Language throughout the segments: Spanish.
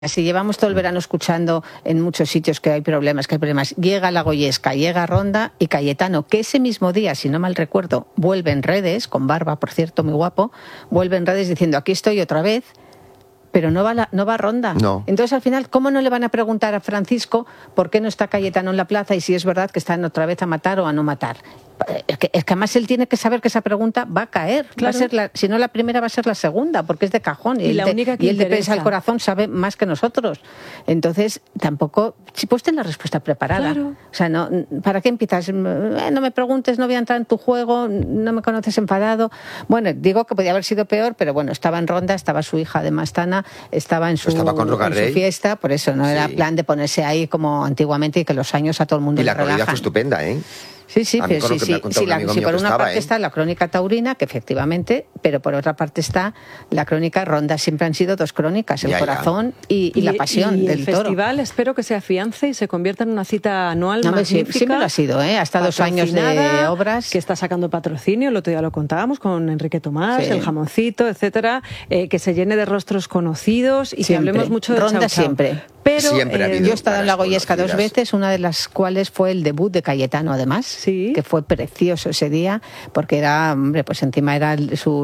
Si llevamos todo el verano escuchando en muchos sitios que hay problemas, llega la Goyesca, llega Ronda y Cayetano, que ese mismo día, si no mal recuerdo, vuelve en redes, con barba, por cierto, muy guapo, vuelve en redes diciendo aquí estoy otra vez, pero no va Ronda. No. Entonces, al final, ¿cómo no le van a preguntar a Francisco por qué no está Cayetano en la plaza y si es verdad que están otra vez a matar o a no matar? Es que además él tiene que saber que esa pregunta va a caer. Claro. Va a ser si no la primera, va a ser la segunda, porque es de cajón. Y la única que el de interesa. Prensa al Corazón sabe más que nosotros. Entonces, tampoco... Si puedes tener la respuesta preparada. Claro. O sea, no, ¿para qué empiezas? No me preguntes, no voy a entrar en tu juego, no me conoces enfadado. Bueno, digo que podía haber sido peor, pero bueno, estaba en Ronda, estaba su hija de Mastana, estaba en su fiesta, por eso no era plan de ponerse ahí como antiguamente y que los años a todo el mundo y le la corrida relajan. fue estupenda, ¿eh? Sí, pero sí, por una parte está la crónica taurina, que efectivamente, pero por otra parte está la crónica Ronda. Siempre han sido dos crónicas, el corazón y la pasión y del el toro. festival espero que se afiance y se convierta en una cita anual magnífica. Siempre lo ha sido, hasta 2 años de obras. Que está sacando patrocinio, el otro día lo contábamos con Enrique Tomás, el jamoncito, etcétera, que se llene de rostros conocidos y siempre. Que hablemos mucho de Ronda Chau Chau. siempre. Pero yo he estado en la Goyesca 2 veces, una de las cuales fue el debut de Cayetano, además, que fue precioso ese día, porque era, hombre, pues encima era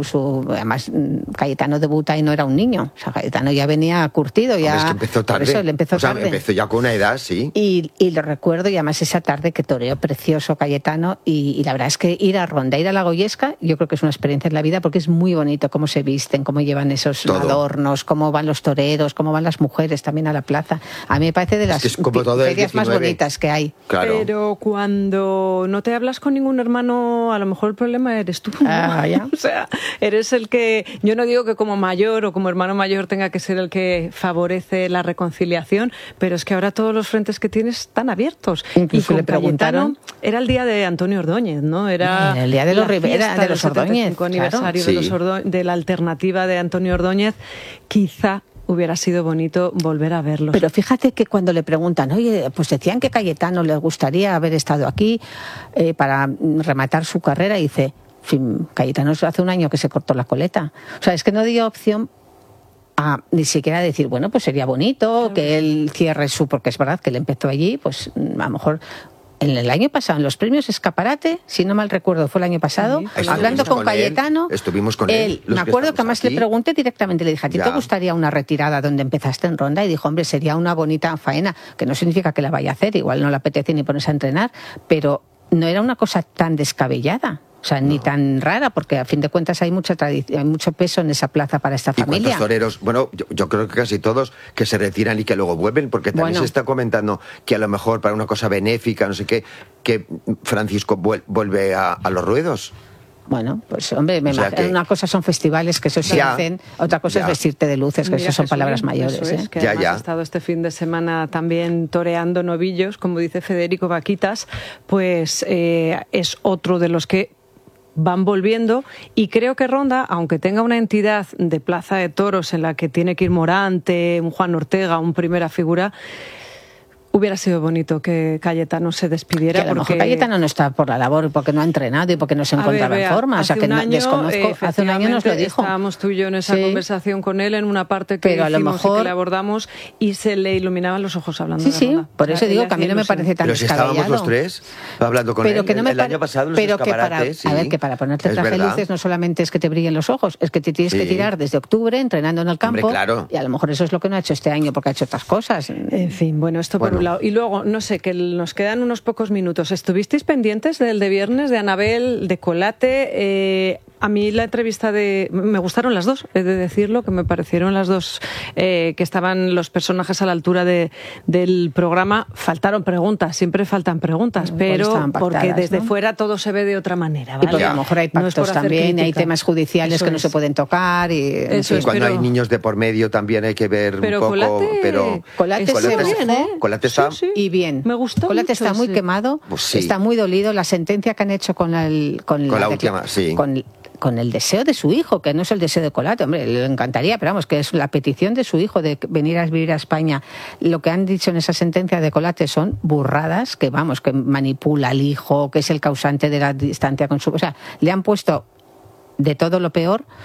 además Cayetano debuta y no era un niño, o sea, Cayetano ya venía curtido, ya. Es que empezó tarde. Por eso él empezó tarde. Empezó ya con una edad, sí. Y lo recuerdo, y además esa tarde que toreó precioso Cayetano, y la verdad es que ir a Ronda, ir a la Goyesca, yo creo que es una experiencia en la vida, porque es muy bonito cómo se visten, cómo llevan esos adornos, cómo van los toreros, cómo van las mujeres también a la plaza. A mí me parece de las ferias más bonitas que hay. Claro. Pero cuando no te hablas con ningún hermano, a lo mejor el problema eres tú, ¿no? Ya. O sea, eres el que... Yo no digo que como mayor o como hermano mayor tenga que ser el que favorece la reconciliación, pero es que ahora todos los frentes que tienes están abiertos. Incluso y le preguntaron... Cayetano, era el día de Antonio Ordóñez, ¿no? Era el día de los Rivera, de los Ordóñez. Aniversario de la alternativa de Antonio Ordóñez. Quizá hubiera sido bonito volver a verlos. Pero fíjate que cuando le preguntan, oye, pues decían que Cayetano le gustaría haber estado aquí para rematar su carrera, y dice, Cayetano hace 1 año que se cortó la coleta. O sea, es que no dio opción a ni siquiera decir, bueno, pues sería bonito que él cierre porque es verdad que él empezó allí, pues a lo mejor... En el año pasado, en los premios Escaparate, si no mal recuerdo, fue el año pasado, hablando con Cayetano, estuvimos con él. Me acuerdo que además le pregunté directamente, le dije, ¿a ti te gustaría una retirada donde empezaste en Ronda? Y dijo, hombre, sería una bonita faena, que no significa que la vaya a hacer, igual no le apetece ni ponerse a entrenar, pero no era una cosa tan descabellada. O sea, ni tan rara, porque a fin de cuentas hay mucha tradición, hay mucho peso en esa plaza para esta familia. ¿Y cuántos toreros? Bueno, yo creo que casi todos que se retiran y que luego vuelven, porque también se está comentando que a lo mejor para una cosa benéfica, no sé qué, que Francisco vuelve a los ruedos. Bueno, pues hombre, una cosa son festivales, que eso se hacen, otra cosa es vestirte de luces, que eso son palabras mayores. Que además ha estado este fin de semana también toreando novillos, como dice Federico Vaquitas, pues es otro de los que van volviendo, y creo que Ronda, aunque tenga una entidad de plaza de toros en la que tiene que ir Morante, un Juan Ortega, un primera figura, hubiera sido bonito que Cayetano se despidiera. Que a lo mejor Cayetano no está por la labor, porque no ha entrenado y porque no se encontraba en forma. O sea, que desconozco. Hace un año nos lo dijo. Estábamos tú y yo en esa conversación con él, en una parte que a lo mejor... que le abordamos, y se le iluminaban los ojos hablando de Ronda. Sí, por eso digo que a mí no me parece tan descabellado. Pero si estábamos los tres hablando con él el año pasado en los Escaparates. A ver, que para ponerte traje de luces no solamente es que te brillen los ojos, es que te tienes que tirar desde octubre entrenando en el campo. Y a lo mejor eso es lo que no ha hecho este año, porque ha hecho otras cosas. En fin, bueno, esto por un lado. Y luego, no sé, que nos quedan unos pocos minutos. ¿Estuvisteis pendientes del de viernes, de Anabel, de Colate? A mí la entrevista me gustaron las dos, he de decirlo, que me parecieron las dos que estaban los personajes a la altura del programa. Faltaron preguntas, siempre faltan preguntas, pero porque desde fuera todo se ve de otra manera, ¿vale? Y porque a lo mejor hay pactos también, hay temas judiciales que no se pueden tocar. Y cuando hay niños de por medio también hay que ver un poco. Colate está bien, Colate está... Y bien. Me gustó Colate mucho, está muy quemado, está muy dolido. La sentencia que han hecho con la última, con el deseo de su hijo, que no es el deseo de Colate, hombre, le encantaría, pero vamos, que es la petición de su hijo de venir a vivir a España. Lo que han dicho en esa sentencia de Colate son burradas, que vamos, que manipula al hijo, que es el causante de la distancia con su... O sea, le han puesto de todo lo peor.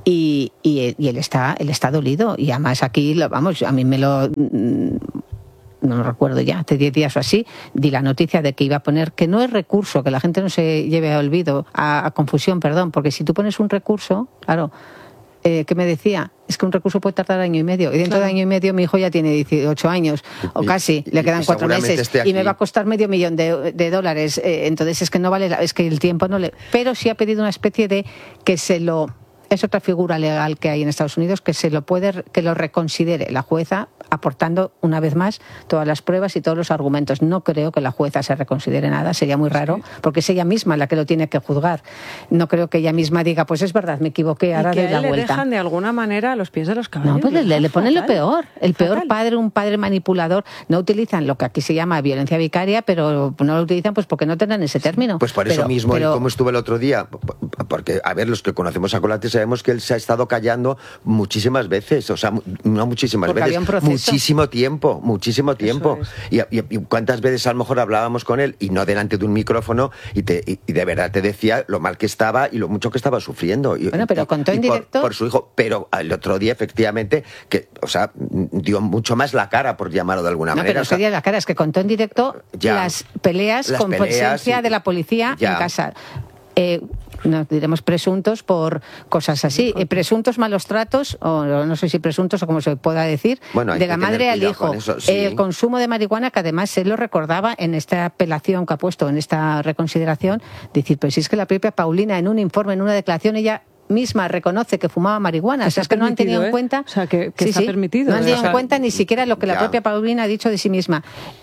Y él está dolido. Y además aquí, a mí me lo... no me recuerdo ya, hace 10 días o así, di la noticia de que iba a poner, que no es recurso, que la gente no se lleve a olvido, a confusión, perdón, porque si tú pones un recurso, claro, ¿qué me decía? Es que un recurso puede tardar 1 año y medio, y dentro de 1 año y medio mi hijo ya tiene 18 años, o casi, le quedan 4 meses, y me va a costar $500,000 de dólares, entonces es que no vale, es que el tiempo no le... Pero sí ha pedido una especie de que se lo... Es otra figura legal que hay en Estados Unidos que lo reconsidere la jueza, aportando una vez más todas las pruebas y todos los argumentos. No creo que la jueza se reconsidere nada, sería muy raro, porque es ella misma la que lo tiene que juzgar. No creo que ella misma diga, pues es verdad, me equivoqué, ahora doy la vuelta. ¿Y que le dejan de alguna manera a los pies de los caballos? No, pues le ponen lo peor. El peor padre, un padre manipulador. No utilizan lo que aquí se llama violencia vicaria, pero no lo utilizan pues porque no tendrán ese término. Pues por eso mismo, como estuve el otro día, porque, a ver, los que conocemos a Colate sabemos que él se ha estado callando muchísimas veces, o sea, no muchísimas veces, muchísimo tiempo. Y cuántas veces a lo mejor hablábamos con él, y no delante de un micrófono, y de verdad te decía lo mal que estaba y lo mucho que estaba sufriendo. Bueno, pero contó en directo... Por su hijo, pero el otro día, efectivamente, que, o sea, dio mucho más la cara, por llamarlo de alguna manera. No, pero no sería la cara, es que contó en directo las peleas con presencia de la policía en casa. Nos diremos presuntos por cosas así, presuntos malos tratos, o no sé si presuntos o como se pueda decir, de la madre al hijo. Eso, sí. El consumo de marihuana, que además él lo recordaba en esta apelación que ha puesto, en esta reconsideración, decir, pues si es que la propia Paulina en un informe, en una declaración, ella misma reconoce que fumaba marihuana, o sea, es que no han tenido en cuenta, o sea, que está permitido, no han tenido en cuenta ni siquiera lo que la propia Paulina ha dicho de sí misma.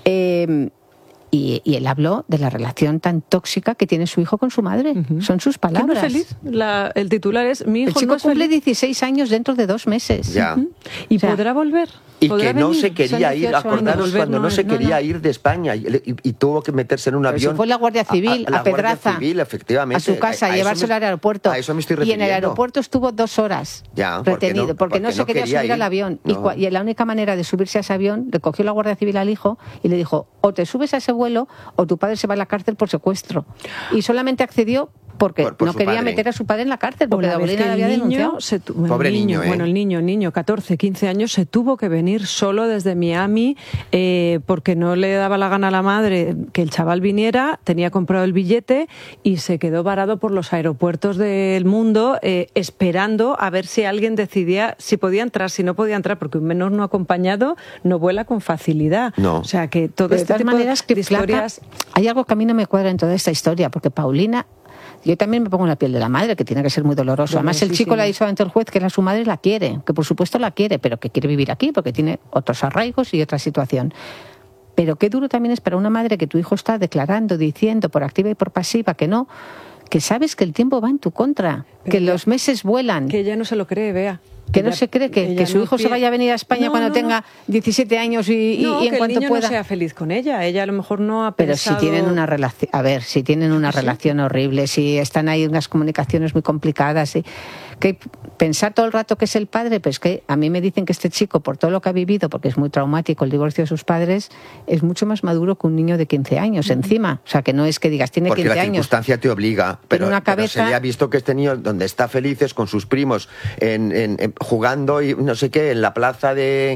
Y él habló de la relación tan tóxica que tiene su hijo con su madre. Son sus palabras. ¿Qué no es feliz? El titular es: mi hijo el chico no es cumple feliz. 16 años dentro de 2 meses. Ya. ¿Y podrá volver? Y que no se quería ir, acordaros cuando no se quería ir de España y tuvo que meterse en un avión. Se fue la Guardia Civil a Pedraza, efectivamente, a su casa, a llevárselo al aeropuerto. A eso me estoy refiriendo. Y en el aeropuerto estuvo 2 horas retenido, porque no se quería subir al avión. No. Y la única manera de subirse a ese avión, le cogió la Guardia Civil al hijo y le dijo, o te subes a ese vuelo o tu padre se va a la cárcel por secuestro. Y solamente accedió porque no quería meter a su padre en la cárcel, porque la Paulina le había denunciado. Pobre niño, Bueno, el niño, 14, 15 años, se tuvo que venir solo desde Miami porque no le daba la gana a la madre que el chaval viniera, tenía comprado el billete y se quedó varado por los aeropuertos del mundo esperando a ver si alguien decidía si podía entrar, si no podía entrar, porque un menor no acompañado no vuela con facilidad. No. O sea, que todo este tipo de historias... Hay algo que a mí no me cuadra en toda esta historia, porque Paulina... Yo también me pongo en la piel de la madre, que tiene que ser muy doloroso. Además, el chico le ha dicho ante el juez que su madre la quiere, que por supuesto la quiere, pero que quiere vivir aquí porque tiene otros arraigos y otra situación. Pero qué duro también es para una madre que tu hijo está declarando, diciendo por activa y por pasiva que no, que sabes que el tiempo va en tu contra, que los meses vuelan. Que ella no se lo cree, Bea. Que no se cree que su hijo se vaya a venir a España cuando tenga 17 años y en cuanto pueda. No sea feliz con ella. Ella a lo mejor no ha pensado... Pero si tienen una relación... A ver, si tienen una relación horrible, si están ahí unas comunicaciones muy complicadas... que pensar todo el rato que es el padre, pues que a mí me dicen que este chico, por todo lo que ha vivido, porque es muy traumático el divorcio de sus padres, es mucho más maduro que un niño de 15 años encima. O sea, que no es que digas, tiene 15 años. Porque la circunstancia te obliga. Pero se le ha visto que este niño, donde está feliz, es con sus primos, jugando y no sé qué, en la plaza de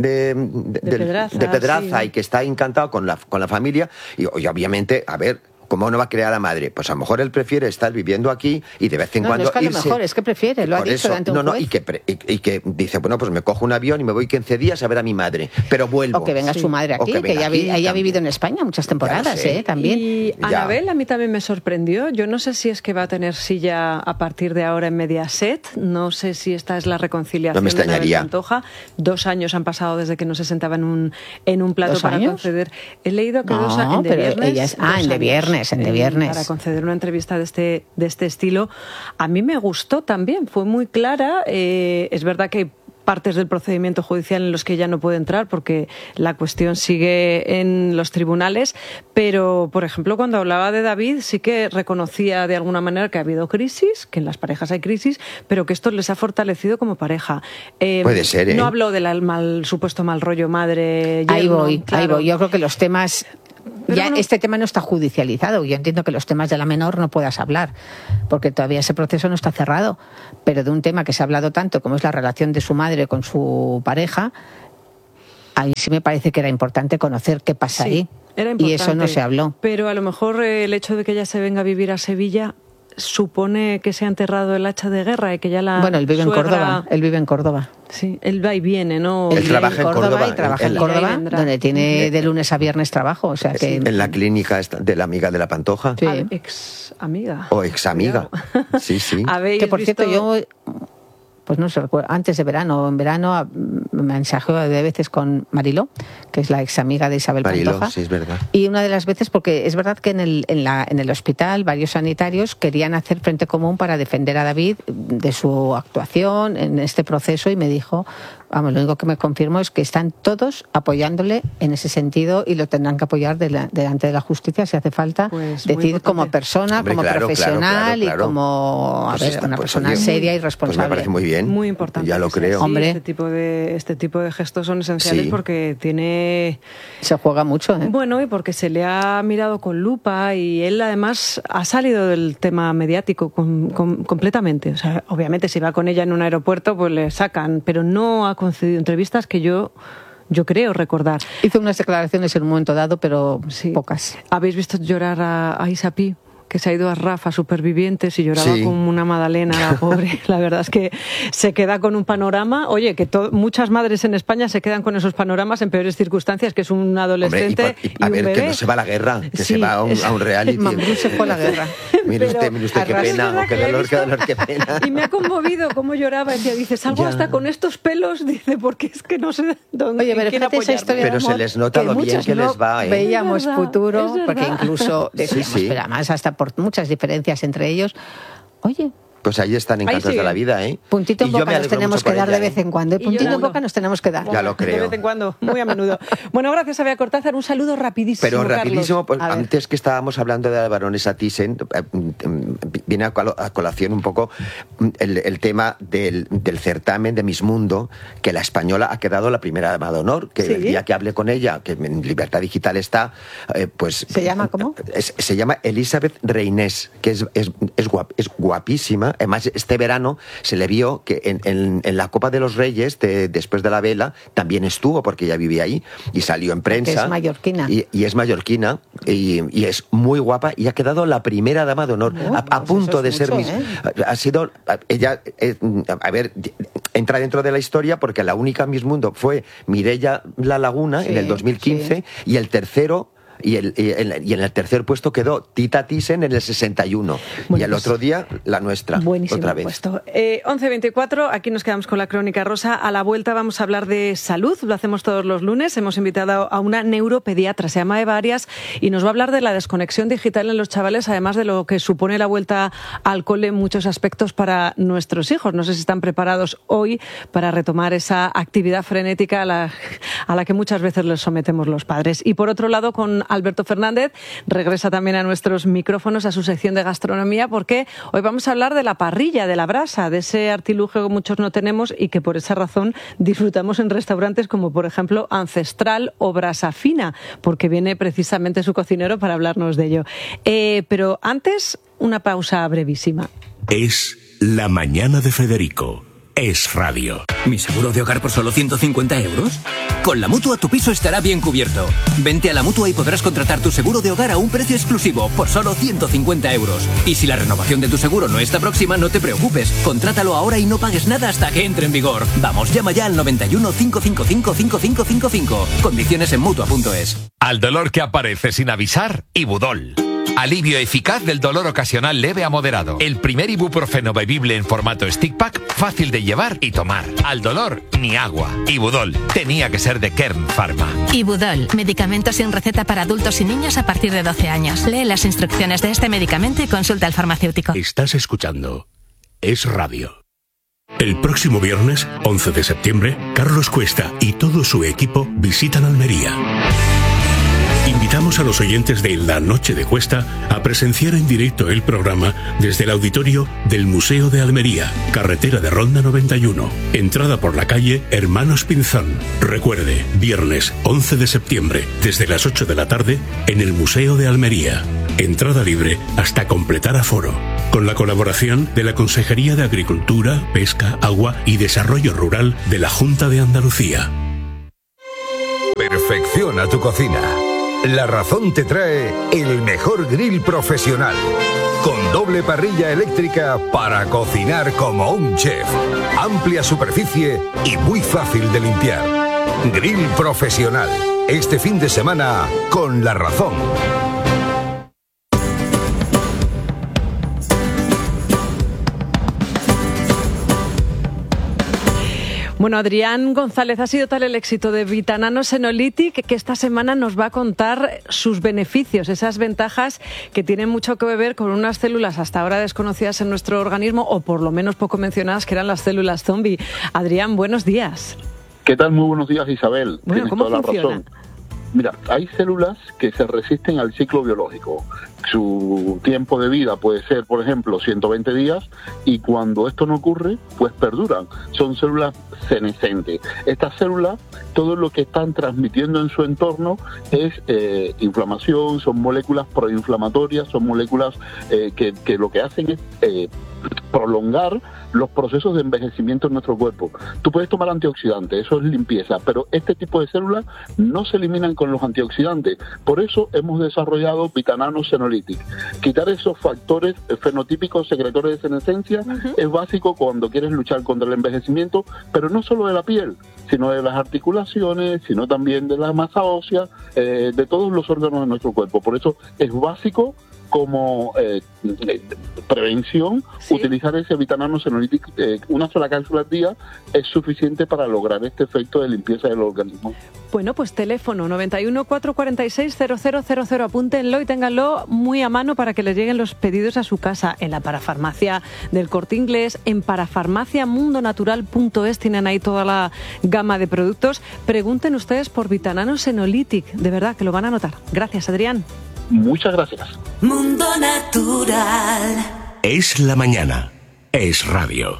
Pedraza, y que está encantado con la familia. Y obviamente, a ver... ¿Cómo no va a crear a la madre? Pues a lo mejor él prefiere estar viviendo aquí y de vez en cuando no es que a lo irse. mejor, es que prefiere, lo ha dicho ante un juez. Y que dice, bueno, pues me cojo un avión y me voy 15 días a ver a mi madre, pero vuelvo. O que venga su madre aquí, que ella ha vivido en España muchas temporadas, también. Y Anabel a mí también me sorprendió. Yo no sé si es que va a tener silla a partir de ahora en Mediaset, no sé si esta es la reconciliación. No me extrañaría. De Pantoja. 2 años han pasado desde que no se sentaba en un plato para conceder. He leído que 2 años. En De Viernes. Para conceder una entrevista de este estilo. A mí me gustó también, fue muy clara. Es verdad que hay partes del procedimiento judicial en los que ella no puede entrar porque la cuestión sigue en los tribunales, pero, por ejemplo, cuando hablaba de David sí que reconocía de alguna manera que ha habido crisis, que en las parejas hay crisis, pero que esto les ha fortalecido como pareja. Puede ser, No habló del supuesto mal rollo madre. Ahí voy. Yo creo que los temas ya este tema no está judicializado. Yo entiendo que los temas de la menor no puedas hablar, porque todavía ese proceso no está cerrado. Pero de un tema que se ha hablado tanto, como es la relación de su madre con su pareja, a mí sí me parece que era importante conocer qué pasa ahí. Era importante, y eso no se habló. Pero a lo mejor el hecho de que ella se venga a vivir a Sevilla supone que se ha enterrado el hacha de guerra y que ya la Bueno, él vive en Córdoba. Él vive en Córdoba. Sí, él va y viene, ¿no? Él trabaja en Córdoba y trabaja en Córdoba, donde tiene de lunes a viernes trabajo, o sea que... En la clínica de la amiga de la Pantoja. Sí. Ex amiga. O ex amiga. Sí, sí. Que por cierto, yo... Pues no sé, antes de verano, en verano me mensajeo de veces con Mariló, que es la ex amiga de Isabel Pantoja. Sí, es verdad. Y una de las veces, porque es verdad que en el hospital varios sanitarios querían hacer frente común para defender a David de su actuación en este proceso, y me dijo, vamos, lo único que me confirmó es que están todos apoyándole en ese sentido y lo tendrán que apoyar delante de la justicia si hace falta, pues decir como persona, como profesional y como una persona seria y responsable. Pues me parece muy bien. Muy importante. Ya lo creo. Hombre. Este tipo de gestos son esenciales porque se juega mucho, ¿eh? Bueno, y porque se le ha mirado con lupa y él además ha salido del tema mediático completamente. O sea, obviamente si va con ella en un aeropuerto pues le sacan, pero no ha concedido entrevistas que yo creo recordar. Hizo unas declaraciones en un momento dado, pero pocas. ¿Habéis visto llorar a Isapi? Que se ha ido a Rafa Supervivientes y lloraba como una magdalena, la pobre. La verdad es que se queda con un panorama. Oye, que muchas madres en España se quedan con esos panoramas en peores circunstancias, que es un adolescente. Hombre, y a ver, que no se va a la guerra, que se va a un reality. Mambrú se fue a la guerra. Mire usted, qué pena, qué dolor, qué pena. Y me ha conmovido cómo lloraba. Decía, dice, salgo hasta con estos pelos, dice, porque es que no sé dónde. Oye, pero fíjate esa historia de amor, se les nota lo bien que les va, ¿eh? Veíamos futuro, porque incluso decíamos, pero además hasta por muchas diferencias entre ellos. Oye, pues ahí están encantados de la vida, ¿eh? Puntito en boca nos tenemos que dar de vez en cuando. Puntito en boca nos tenemos que dar. Ya lo creo. De vez en cuando, muy a menudo. Bueno, gracias a Bea Cortázar. Un saludo rapidísimo, pero rapidísimo, pues, antes que estábamos hablando de la baronesa Thyssen, viene a colación un poco el tema del certamen de Miss Mundo, que la española ha quedado la primera dama de honor, que el día que hablé con ella, que en Libertad Digital está, pues... ¿Se llama cómo? Se llama Elizabeth Reynés, que es guapísima. Además, este verano se le vio que en la Copa de los Reyes, después de la vela, también estuvo, porque ella vivía ahí, y salió en prensa. Porque es mallorquina. Y es mallorquina, y es muy guapa, y ha quedado la primera dama de honor, a punto de ser Miss. Ha sido, ella, a ver, entra dentro de la historia, porque la única Miss Mundo fue Mireia La Laguna en el 2015, y el tercero... Y en el tercer puesto quedó Tita Thyssen en el 61. Bueno, y el otro día, la nuestra, otra vez. Puesto. 11:24, aquí nos quedamos con la Crónica Rosa. A la vuelta vamos a hablar de salud, lo hacemos todos los lunes. Hemos invitado a una neuropediatra, se llama Eva Arias, y nos va a hablar de la desconexión digital en los chavales, además de lo que supone la vuelta al cole en muchos aspectos para nuestros hijos. No sé si están preparados hoy para retomar esa actividad frenética a la que muchas veces les sometemos los padres. Y por otro lado, con Alberto Fernández, regresa también a nuestros micrófonos, a su sección de gastronomía, porque hoy vamos a hablar de la parrilla, de la brasa, de ese artilugio que muchos no tenemos y que por esa razón disfrutamos en restaurantes como por ejemplo Ancestral o Brasa Fina, porque viene precisamente su cocinero para hablarnos de ello. Pero antes, una pausa brevísima. Es La Mañana de Federico. Es radio. ¿Mi seguro de hogar por solo 150 euros? Con la Mutua tu piso estará bien cubierto. Vente a la Mutua y podrás contratar tu seguro de hogar a un precio exclusivo por solo 150 euros. Y si la renovación de tu seguro no está próxima, no te preocupes. Contrátalo ahora y no pagues nada hasta que entre en vigor. Vamos, llama ya al 91 555 5555. Condiciones en Mutua.es. Al dolor que aparece sin avisar, Ibudol. Alivio eficaz del dolor ocasional leve a moderado. El primer ibuprofeno bebible en formato stick pack, fácil de llevar y tomar. Al dolor, ni agua. Ibudol, tenía que ser de Kern Pharma. Ibudol, medicamento sin receta para adultos y niños a partir de 12 años. Lee las instrucciones de este medicamento y consulta al farmacéutico. Estás escuchando Es Radio. El próximo viernes, 11 de septiembre, Carlos Cuesta y todo su equipo visitan Almería. Invitamos a los oyentes de La Noche de Cuesta a presenciar en directo el programa desde el auditorio del Museo de Almería, carretera de Ronda 91, entrada por la calle Hermanos Pinzón. Recuerde, viernes 11 de septiembre, desde las 8 de la tarde, en el Museo de Almería. Entrada libre hasta completar aforo. Con la colaboración de la Consejería de Agricultura, Pesca, Agua y Desarrollo Rural de la Junta de Andalucía. Perfecciona tu cocina. La Razón te trae el mejor grill profesional, con doble parrilla eléctrica para cocinar como un chef. Amplia superficie y muy fácil de limpiar. Grill profesional. Este fin de semana con La Razón. Bueno, Adrián González, ha sido tal el éxito de Vitanano Senolytic que esta semana nos va a contar sus beneficios, esas ventajas que tienen mucho que ver con unas células hasta ahora desconocidas en nuestro organismo, o por lo menos poco mencionadas, que eran las células zombie. Adrián, buenos días. ¿Qué tal? Muy buenos días, Isabel. Bueno, tienes ¿cómo toda funciona? la razón. Mira, hay células que se resisten al ciclo biológico. Su tiempo de vida puede ser, por ejemplo, 120 días, y cuando esto no ocurre, pues perduran. Son células senescentes. Estas células, todo lo que están transmitiendo en su entorno es inflamación, son moléculas proinflamatorias, son moléculas que lo que hacen es prolongar los procesos de envejecimiento en nuestro cuerpo. Tú puedes tomar antioxidantes, eso es limpieza, pero este tipo de células no se eliminan con los antioxidantes. Por eso hemos desarrollado Vitanano Senolytic. Quitar esos factores fenotípicos secretores de senescencia es básico cuando quieres luchar contra el envejecimiento, pero no solo de la piel, sino de las articulaciones, sino también de la masa ósea, de todos los órganos de nuestro cuerpo. Por eso es básico como prevención, ¿sí?, utilizar ese Vitanano Senolytic. Una sola cápsula al día es suficiente para lograr este efecto de limpieza del organismo. Bueno, pues teléfono 91 446 0000, apúntenlo y ténganlo muy a mano para que les lleguen los pedidos a su casa, en la parafarmacia del Corte Inglés, en parafarmaciamundonatural.es, tienen ahí toda la gama de productos. Pregunten ustedes por Vitanano Senolytic, de verdad que lo van a notar. Gracias, Adrián. Muchas gracias. Mundo Natural. Es la mañana. Es radio.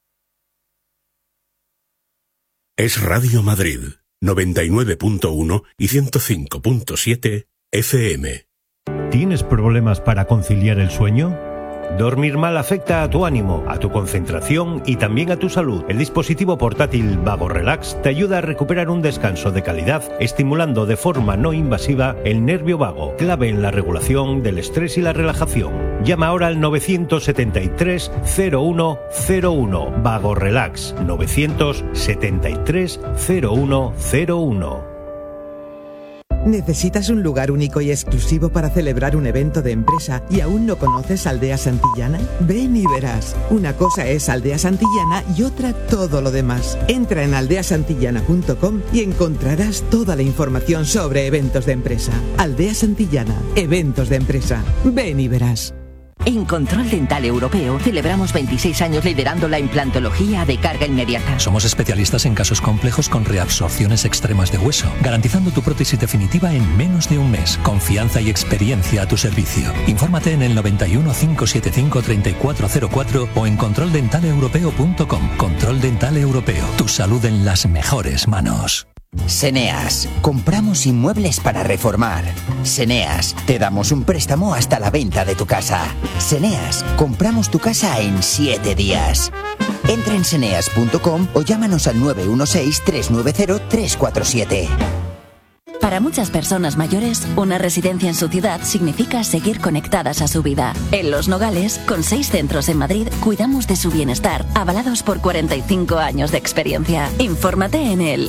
Es Radio Madrid, 99.1 y 105.7 FM. ¿Tienes problemas para conciliar el sueño? Dormir mal afecta a tu ánimo, a tu concentración y también a tu salud. El dispositivo portátil Vago Relax te ayuda a recuperar un descanso de calidad, estimulando de forma no invasiva el nervio vago, clave en la regulación del estrés y la relajación. Llama ahora al 973 0101. Vago Relax, 973 0101. ¿Necesitas un lugar único y exclusivo para celebrar un evento de empresa y aún no conoces Aldea Santillana? Ven y verás. Una cosa es Aldea Santillana y otra todo lo demás. Entra en aldeasantillana.com y encontrarás toda la información sobre eventos de empresa. Aldea Santillana, eventos de empresa. Ven y verás. En Control Dental Europeo celebramos 26 años liderando la implantología de carga inmediata. Somos especialistas en casos complejos con reabsorciones extremas de hueso, garantizando tu prótesis definitiva en menos de un mes. Confianza y experiencia a tu servicio. Infórmate en el 91 575 3404 o en controldentaleuropeo.com. Control Dental Europeo. Tu salud en las mejores manos. Seneas, compramos inmuebles para reformar. Seneas, te damos un préstamo hasta la venta de tu casa. Seneas, compramos tu casa en 7 días. Entra en seneas.com o llámanos al 916-390-347. Para muchas personas mayores, una residencia en su ciudad significa seguir conectadas a su vida. En Los Nogales, con 6 centros en Madrid, cuidamos de su bienestar, avalados por 45 años de experiencia. Infórmate en el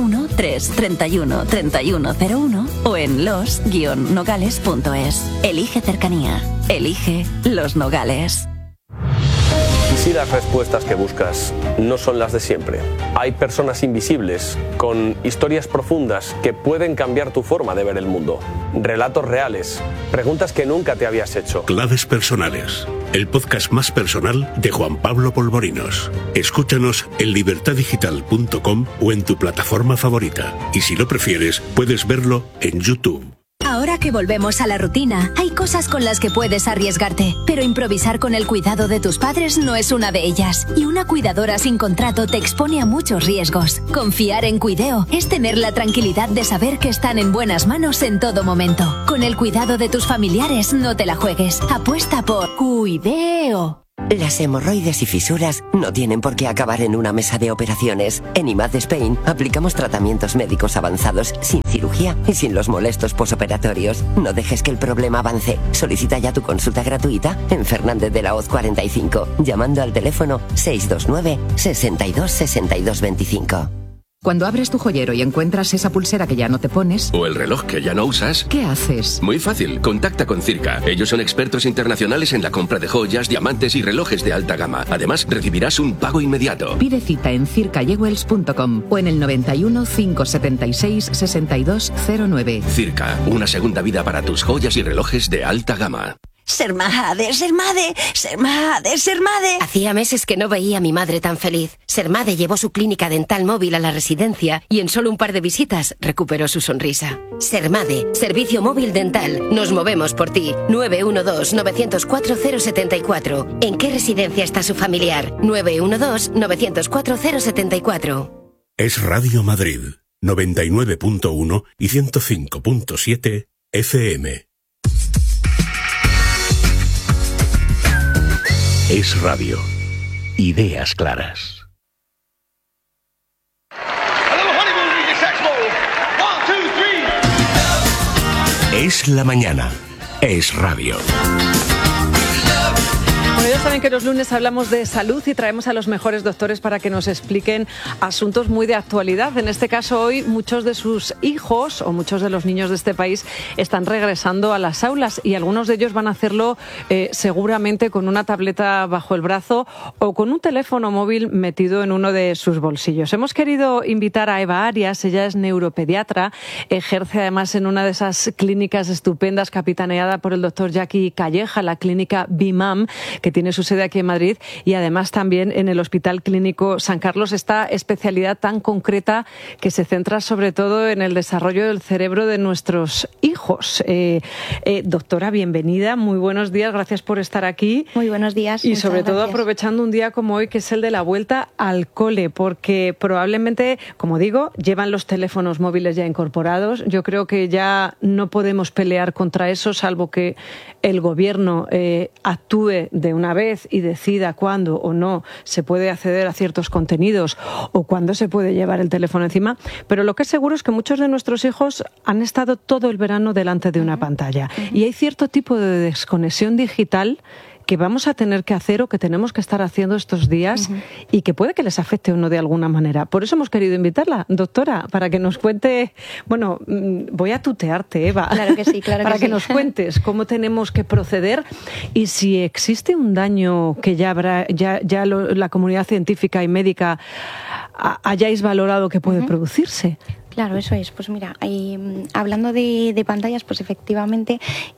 913-31-3101 o en los-nogales.es. Elige cercanía. Elige Los Nogales. ¿Y si las respuestas que buscas no son las de siempre? Hay personas invisibles, con historias profundas que pueden cambiar tu forma de ver el mundo. Relatos reales, preguntas que nunca te habías hecho. Claves personales, el podcast más personal de Juan Pablo Polvorinos. Escúchanos en libertadigital.com o en tu plataforma favorita. Y si lo prefieres, puedes verlo en YouTube. Ahora que volvemos a la rutina, hay cosas con las que puedes arriesgarte, pero improvisar con el cuidado de tus padres no es una de ellas. Y una cuidadora sin contrato te expone a muchos riesgos. Confiar en Cuideo es tener la tranquilidad de saber que están en buenas manos en todo momento. Con el cuidado de tus familiares no te la juegues. Apuesta por Cuideo. Las hemorroides y fisuras no tienen por qué acabar en una mesa de operaciones. En IMAD Spain aplicamos tratamientos médicos avanzados sin cirugía y sin los molestos posoperatorios. No dejes que el problema avance. Solicita ya tu consulta gratuita en Fernández de la Hoz 45, llamando al teléfono 629 62 62 25. Cuando abres tu joyero y encuentras esa pulsera que ya no te pones... o el reloj que ya no usas... ¿qué haces? Muy fácil, contacta con Circa. Ellos son expertos internacionales en la compra de joyas, diamantes y relojes de alta gama. Además, recibirás un pago inmediato. Pide cita en circajewels.com o en el 91 576 6209. Circa, una segunda vida para tus joyas y relojes de alta gama. Sermade, Sermade, Sermade, Sermade. Hacía meses que no veía a mi madre tan feliz. Sermade llevó su clínica dental móvil a la residencia y en solo un par de visitas recuperó su sonrisa. Sermade, servicio móvil dental. Nos movemos por ti. 912-904-074. ¿En qué residencia está su familiar? 912-904-074. Es Radio Madrid, 99.1 y 105.7 FM. Es radio. Ideas claras. Es la mañana. Es radio. Bueno, ya saben que los lunes hablamos de salud y traemos a los mejores doctores para que nos expliquen asuntos muy de actualidad. En este caso, hoy muchos de sus hijos o muchos de los niños de este país están regresando a las aulas y algunos de ellos van a hacerlo seguramente con una tableta bajo el brazo o con un teléfono móvil metido en uno de sus bolsillos. Hemos querido invitar a Eva Arias, ella es neuropediatra, ejerce además en una de esas clínicas estupendas capitaneada por el doctor Jackie Calleja, la clínica BIMAM, que tiene su sede aquí en Madrid, y además también en el Hospital Clínico San Carlos, esta especialidad tan concreta que se centra sobre todo en el desarrollo del cerebro de nuestros hijos. Doctora, bienvenida, muy buenos días, gracias por estar aquí. Muy buenos días. Y sobre todo aprovechando un día como hoy, que es el de la vuelta al cole, porque probablemente, como digo, llevan los teléfonos móviles ya incorporados. Yo creo que ya no podemos pelear contra eso, salvo que el gobierno actúe de una vez y decida cuándo o no se puede acceder a ciertos contenidos o cuándo se puede llevar el teléfono encima. Pero lo que es seguro es que muchos de nuestros hijos han estado todo el verano delante de una pantalla y hay cierto tipo de desconexión digital que vamos a tener que hacer o que tenemos que estar haciendo estos días y que puede que les afecte o no de alguna manera. Por eso hemos querido invitarla, doctora, para que nos cuente, bueno, voy a tutearte, Eva. Claro que sí, claro para que que sí. nos cuentes cómo tenemos que proceder y si existe un daño que ya habrá, la comunidad científica y médica hayáis valorado que puede producirse. Claro, eso es. Pues mira, hablando de pantallas, pues efectivamente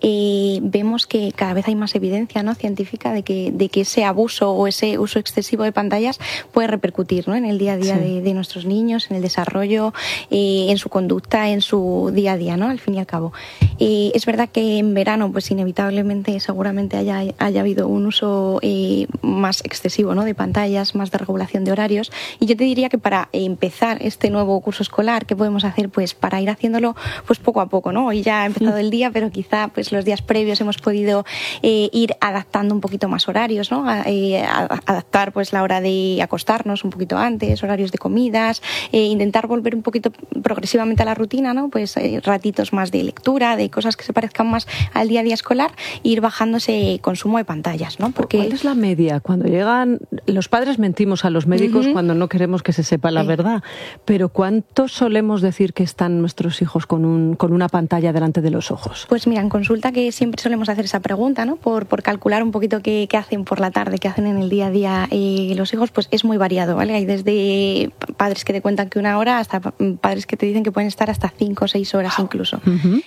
vemos que cada vez hay más evidencia, ¿no?, científica de que ese abuso o ese uso excesivo de pantallas puede repercutir, ¿no?, en el día a día de nuestros niños, en el desarrollo, en su conducta, en su día a día, ¿no?, al fin y al cabo. Es verdad que en verano, pues inevitablemente, seguramente haya habido un uso más excesivo, ¿no?, de pantallas, más de regulación de horarios. Y yo te diría que para empezar este nuevo curso escolar, ¿qué podemos hacer? Pues para ir haciéndolo pues poco a poco, ¿no? Hoy ya ha empezado el día, pero quizá pues los días previos hemos podido ir adaptando un poquito más horarios, ¿no? Adaptar pues la hora de acostarnos un poquito antes, horarios de comidas, intentar volver un poquito progresivamente a la rutina, ¿no? Pues ratitos más de lectura, de cosas que se parezcan más al día a día escolar, e ir bajando ese consumo de pantallas, ¿no? Porque ¿cuál es la media? Cuando llegan, los padres mentimos a los médicos cuando no queremos que se sepa la verdad, pero ¿cuánto solemos decir que están nuestros hijos con una pantalla delante de los ojos? Pues mira, en consulta que siempre solemos hacer esa pregunta, ¿no? Por calcular un poquito qué hacen por la tarde, qué hacen en el día a día los hijos, pues es muy variado, ¿vale? Hay desde padres que te cuentan que 1 hora hasta padres que te dicen que pueden estar hasta 5 o 6 horas incluso. Quizá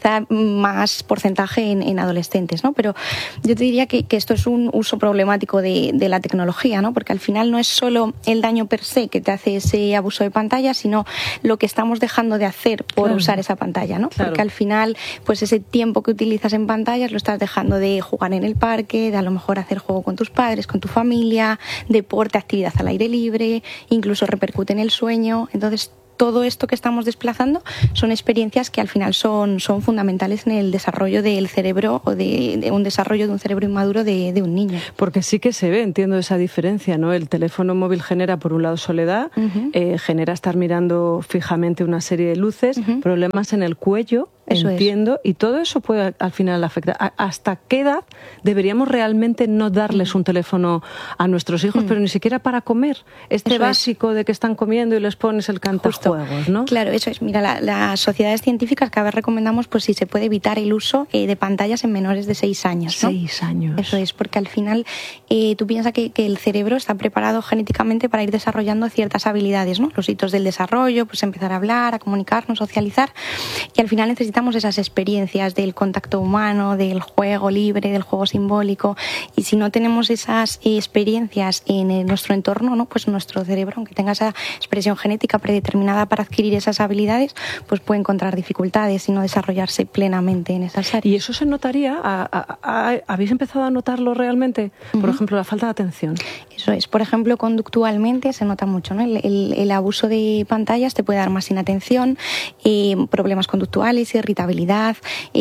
quizá más porcentaje en adolescentes, ¿no? Pero yo te diría que esto es un uso problemático de la tecnología, ¿no? Porque al final no es solo el daño per se que te hace ese abuso de pantalla, sino lo que estamos dejando de hacer por usar esa pantalla, ¿no? Claro. Porque al final, pues ese tiempo que utilizas en pantallas lo estás dejando de jugar en el parque, de a lo mejor hacer juego con tus padres, con tu familia, deporte, actividad al aire libre, incluso repercute en el sueño. Entonces, todo esto que estamos desplazando son experiencias que al final son fundamentales en el desarrollo del cerebro o de un desarrollo de un cerebro inmaduro de un niño. Porque sí que se ve, entiendo esa diferencia, ¿no? El teléfono móvil genera, por un lado, soledad, genera estar mirando fijamente una serie de luces, problemas en el cuello, entiendo, y todo eso puede al final afectar. ¿Hasta qué edad deberíamos realmente no darles un teléfono a nuestros hijos, pero ni siquiera para comer? Este eso básico de que están comiendo y les pones el cantajuegos, ¿no? Claro, eso es. Mira, las sociedades científicas cada vez recomendamos pues si se puede evitar el uso de pantallas en menores de 6 años, ¿no? 6 años. Eso es, porque al final tú piensas que el cerebro está preparado genéticamente para ir desarrollando ciertas habilidades, ¿no? Los hitos del desarrollo, pues empezar a hablar, a comunicarnos, socializar, y al final necesitamos esas experiencias del contacto humano, del juego libre, del juego simbólico, y si no tenemos esas experiencias en nuestro entorno, ¿no? Pues nuestro cerebro, aunque tenga esa expresión genética predeterminada para adquirir esas habilidades, pues puede encontrar dificultades y no desarrollarse plenamente en esas áreas. ¿Y eso se notaría? ¿Habéis empezado a notarlo realmente? Por ejemplo, la falta de atención. Eso es. Por ejemplo, conductualmente se nota mucho, ¿no? El abuso de pantallas te puede dar más inatención, problemas conductuales, irritabilidad,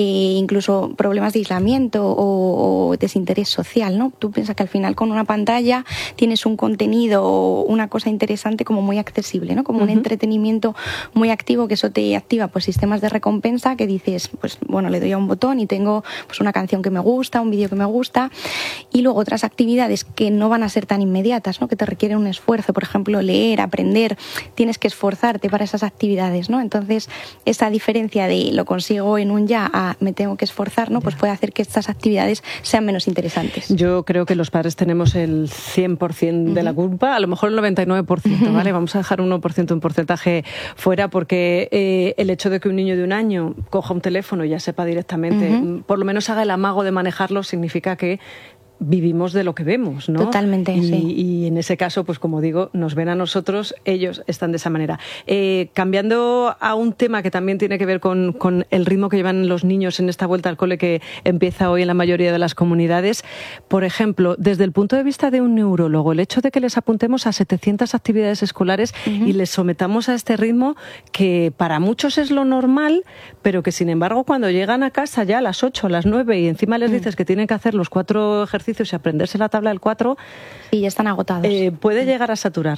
incluso problemas de aislamiento o desinterés social, ¿no? Tú piensas que al final con una pantalla tienes un contenido o una cosa interesante como muy accesible, ¿no? Como un entretenimiento muy activo, que eso te activa pues sistemas de recompensa que dices, pues bueno, le doy a un botón y tengo pues una canción que me gusta, un vídeo que me gusta, y luego otras actividades que no van a ser tan inmediatas, ¿no? Que te requieren un esfuerzo, por ejemplo, leer, aprender, tienes que esforzarte para esas actividades, ¿no? Entonces, esa diferencia de lo consigo en un ya a me tengo que esforzar, ¿no? Pues puede hacer que estas actividades sean menos interesantes. Yo creo que los padres tenemos el 100% de la culpa, a lo mejor el 99%, ¿vale? Vamos a dejar un 1%, un porcentaje fuera, porque el hecho de que un niño de 1 año coja un teléfono y ya sepa directamente, por lo menos haga el amago de manejarlo, significa que vivimos de lo que vemos, ¿no? Totalmente, y en ese caso, pues como digo, nos ven a nosotros, ellos están de esa manera. Cambiando a un tema que también tiene que ver con el ritmo que llevan los niños en esta vuelta al cole que empieza hoy en la mayoría de las comunidades, por ejemplo, desde el punto de vista de un neurólogo, el hecho de que les apuntemos a 700 actividades escolares y les sometamos a este ritmo que para muchos es lo normal, pero que sin embargo cuando llegan a casa ya a las 8, a las 9 y encima les dices que tienen que hacer los 4 ejercicios y aprenderse la tabla del 4, y ya están agotados. Puede llegar a saturar.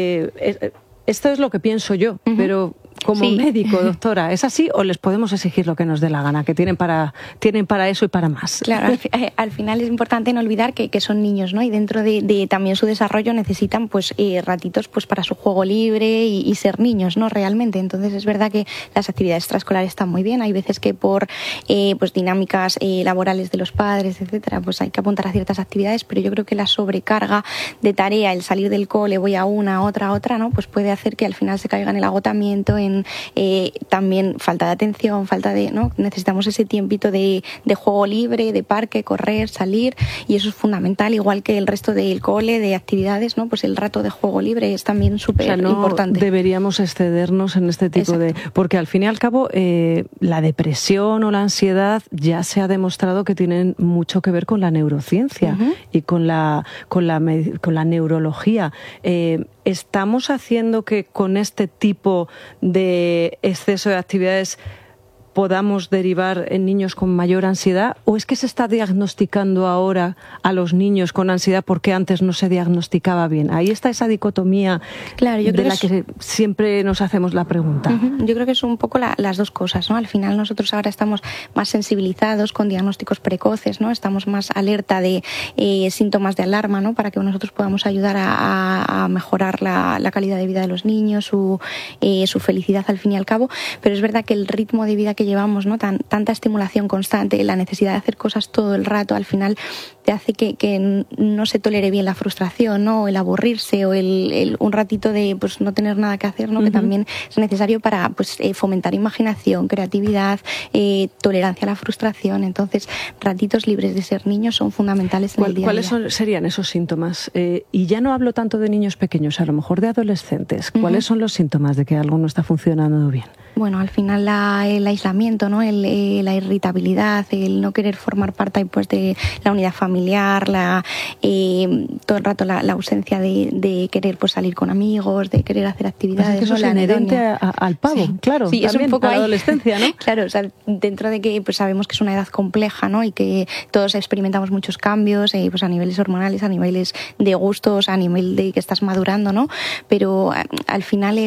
Esto es lo que pienso yo, pero como médico, doctora, ¿es así o les podemos exigir lo que nos dé la gana? Que tienen para eso y para más. Claro, al final es importante no olvidar que son niños, ¿no? Y dentro de también su desarrollo necesitan pues ratitos pues para su juego libre y ser niños, ¿no? Realmente. Entonces es verdad que las actividades extraescolares están muy bien. Hay veces que por pues dinámicas laborales de los padres, etcétera, pues hay que apuntar a ciertas actividades, pero yo creo que la sobrecarga de tarea, el salir del cole, voy a una, otra, ¿no? Pues puede hacer que al final se caiga en el agotamiento, también falta de atención, ¿no? Necesitamos ese tiempito de juego libre, de parque, correr, salir, y eso es fundamental, igual que el resto del cole, de actividades, ¿no? Pues el rato de juego libre es también súper importante. Deberíamos excedernos en este tipo porque al fin y al cabo la depresión o la ansiedad ya se ha demostrado que tienen mucho que ver con la neurociencia y con la neurología. ¿Estamos haciendo que con este tipo de exceso de actividades podamos derivar en niños con mayor ansiedad? ¿O es que se está diagnosticando ahora a los niños con ansiedad porque antes no se diagnosticaba bien? Ahí está esa dicotomía de la que siempre nos hacemos la pregunta. Yo creo que es un poco las dos cosas, ¿no? Al final nosotros ahora estamos más sensibilizados con diagnósticos precoces, ¿no? Estamos más alerta de síntomas de alarma, ¿no? Para que nosotros podamos ayudar a mejorar la calidad de vida de los niños, su felicidad al fin y al cabo. Pero es verdad que el ritmo de vida que llevamos, ¿no? Tanta estimulación constante, la necesidad de hacer cosas todo el rato, al final te hace que no se tolere bien la frustración, ¿no? O el aburrirse, o un ratito de pues no tener nada que hacer, ¿no? Que también es necesario para pues fomentar imaginación, creatividad, tolerancia a la frustración. Entonces, ratitos libres de ser niños son fundamentales en el día a día. ¿Cuáles serían esos síntomas? Y ya no hablo tanto de niños pequeños, a lo mejor de adolescentes. ¿Cuáles son los síntomas de que algo no está funcionando bien? Bueno, al final el aislamiento, ¿no? La irritabilidad, el no querer formar parte pues de la unidad familiar, todo el rato la ausencia de querer pues salir con amigos, de querer hacer actividades. Pues es que eso es inherente al pavo, sí, claro. Sí, es un poco a la adolescencia, ¿no? Claro, o sea, dentro de que pues sabemos que es una edad compleja, ¿no? Y que todos experimentamos muchos cambios, pues a niveles hormonales, a niveles de gustos, a nivel de que estás madurando, ¿no? Pero al final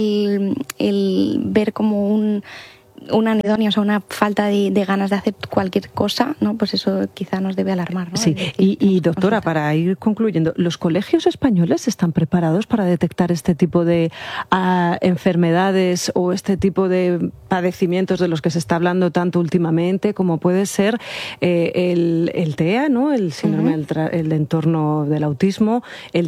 el ver como una anedonia, o sea, una falta de ganas de hacer cualquier cosa, ¿no? Pues eso quizá nos debe alarmar, ¿no? Sí, y doctora, para ir concluyendo, ¿los colegios españoles están preparados para detectar este tipo de enfermedades o este tipo de padecimientos de los que se está hablando tanto últimamente, como puede ser el TEA, ¿no? El síndrome del entorno del autismo, el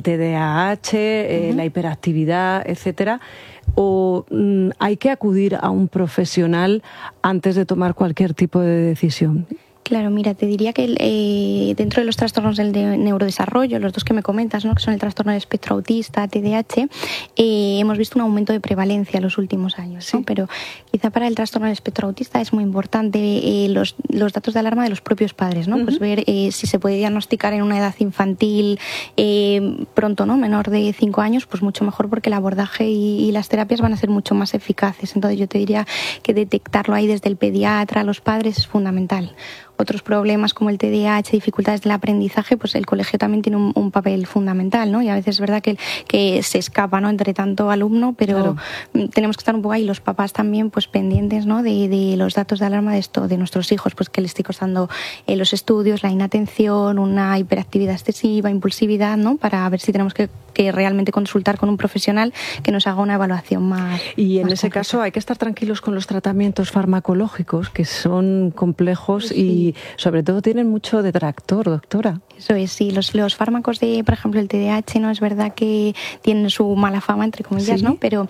TDAH, la hiperactividad, etcétera? ¿O hay que acudir a un profesional antes de tomar cualquier tipo de decisión? Claro, mira, te diría que dentro de los trastornos del neurodesarrollo, los dos que me comentas, ¿no? Que son el trastorno del espectro autista, TDAH, hemos visto un aumento de prevalencia en los últimos años, ¿no? Sí. Pero quizá para el trastorno del espectro autista es muy importante los datos de alarma de los propios padres, ¿no? Pues ver si se puede diagnosticar en una edad infantil pronto, ¿no? Menor de 5 años, pues mucho mejor, porque el abordaje y las terapias van a ser mucho más eficaces. Entonces yo te diría que detectarlo ahí desde el pediatra, los padres, es fundamental. Otros problemas como el TDAH, dificultades del aprendizaje, pues el colegio también tiene un papel fundamental, ¿no? Y a veces es verdad que se escapa, ¿no? Entre tanto alumno, pero tenemos que estar un poco ahí, los papás también, pues pendientes, ¿no? De los datos de alarma de nuestros hijos, pues que les estoy costando los estudios, la inatención, una hiperactividad excesiva, impulsividad, ¿no? Para ver si tenemos que realmente consultar con un profesional que nos haga una evaluación más. Y en ese caso hay que estar tranquilos con los tratamientos farmacológicos, que son complejos y sobre todo tienen mucho detractor, doctora. Eso es, sí. Los fármacos por ejemplo, el TDAH, no es verdad que tienen su mala fama, entre comillas, ¿sí? ¿No? Pero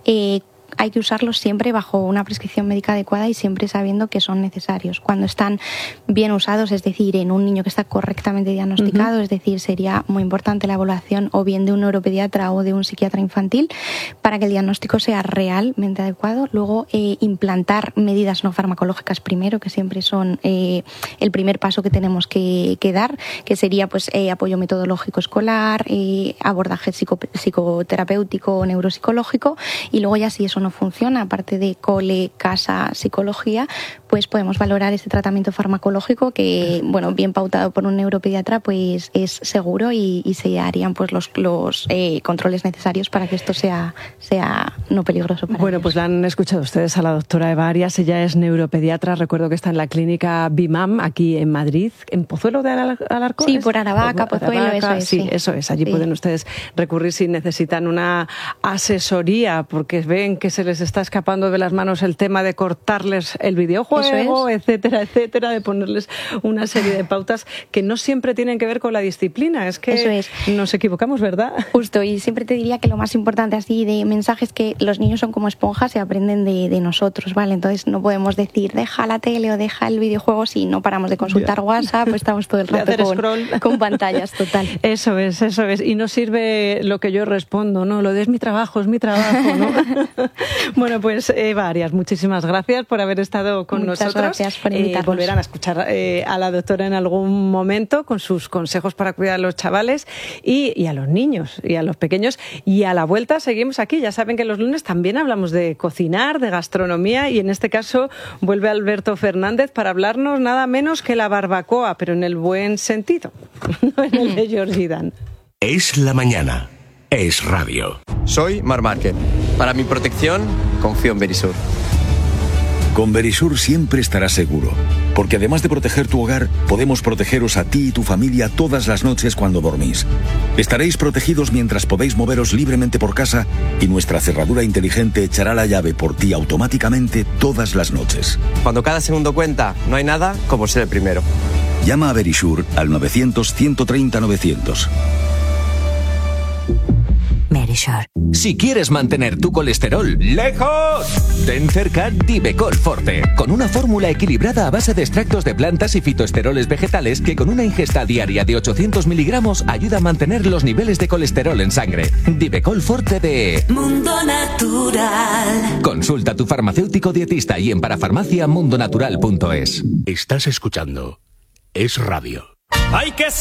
hay que usarlos siempre bajo una prescripción médica adecuada y siempre sabiendo que son necesarios. Cuando están bien usados, es decir, en un niño que está correctamente diagnosticado, es decir, sería muy importante la evaluación o bien de un neuropediatra o de un psiquiatra infantil para que el diagnóstico sea realmente adecuado. Luego, implantar medidas no farmacológicas primero, que siempre son el primer paso que tenemos que dar, que sería pues apoyo metodológico escolar, abordaje psicoterapéutico o neuropsicológico, y luego ya si eso no funciona, aparte de cole, casa, psicología, pues podemos valorar ese tratamiento farmacológico que, bueno, bien pautado por un neuropediatra, pues es seguro y se harían pues los controles necesarios para que esto sea no peligroso para ellos. Pues la han escuchado ustedes a la doctora Eva Arias. Ella es neuropediatra, recuerdo que está en la clínica BIMAM aquí en Madrid, en Pozuelo de Alarcón. Sí, por Aravaca, Pozuelo, eso es. Sí, eso es, allí pueden ustedes recurrir si necesitan una asesoría, porque ven que se les está escapando de las manos el tema de cortarles el videojuego, etcétera, etcétera, de ponerles una serie de pautas que no siempre tienen que ver con la disciplina. Es que nos equivocamos, ¿verdad? Justo, y siempre te diría que lo más importante así de mensajes es que los niños son como esponjas y aprenden de nosotros, ¿vale? Entonces no podemos decir deja la tele o deja el videojuego si no paramos de consultar WhatsApp, pues estamos todo el rato con pantallas, total. Eso es. Y no sirve lo que yo respondo, ¿no? Lo de es mi trabajo, ¿no? Bueno, pues Eva Arias, muchísimas gracias por haber estado con nosotros. Muchas gracias por invitarnos. Volverán a escuchar a la doctora en algún momento con sus consejos para cuidar a los chavales y a los niños y a los pequeños. Y a la vuelta seguimos aquí. Ya saben que los lunes también hablamos de cocinar, de gastronomía, y en este caso vuelve Alberto Fernández para hablarnos nada menos que la barbacoa, pero en el buen sentido, no en el de Georgie Dan. Es la mañana. Es radio. Soy Mar Márquez. Para mi protección, confío en Verisur. Con Verisur siempre estarás seguro, porque además de proteger tu hogar, podemos protegeros a ti y tu familia todas las noches cuando dormís. Estaréis protegidos mientras podéis moveros libremente por casa y nuestra cerradura inteligente echará la llave por ti automáticamente todas las noches. Cuando cada segundo cuenta, no hay nada como ser el primero. Llama a Verisure al 900-130-900. Verisure. Si quieres mantener tu colesterol lejos, ten cerca Divecol Forte, con una fórmula equilibrada a base de extractos de plantas y fitoesteroles vegetales que con una ingesta diaria de 800 miligramos ayuda a mantener los niveles de colesterol en sangre. Divecol Forte de Mundo Natural. Consulta a tu farmacéutico dietista y en parafarmacia mundonatural.es. Estás escuchando Es Radio. Hay que